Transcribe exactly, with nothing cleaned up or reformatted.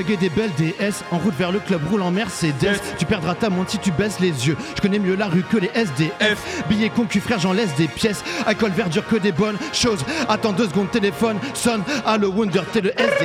Des belles D S en route vers le club roule en Mercedes. Yes. Tu perdras ta montre si tu baisses les yeux. Je connais mieux la rue que les S D F. Billets concu frère, j'en laisse des pièces. Alcool verdure que des bonnes choses. Attends deux secondes, téléphone sonne. Allo Wonder, t'es le S D F.